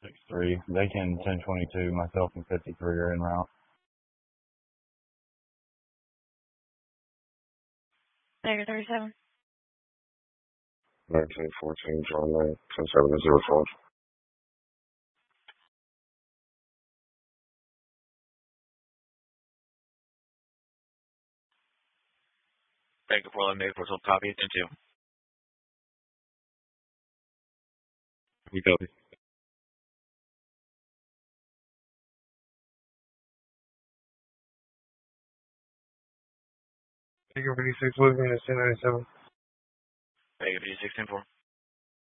6-3. They can 10-22. Myself and 53 are en route. Tiger 37. 1914, John Lane, 10-7-04. Tiger Portland, made for copy, 10-2. We copy. Tiger 56, William, 1097. Tiger 56, 10-4.